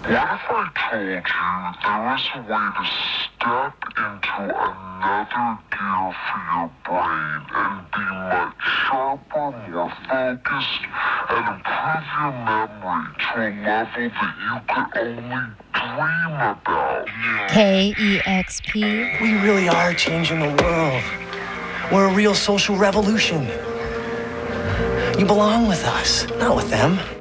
What if I told you there is a way to step into another gear for your brain and be much sharper, more focused, and improve your memory to a level that you could only dream about? KEXP. We really are changing the world. We're a real social revolution. You belong with us, not with them.